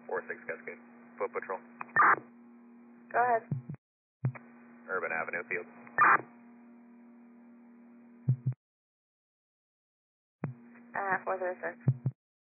46 Cascade. Foot patrol. Go ahead. Urban Avenue Field. 436.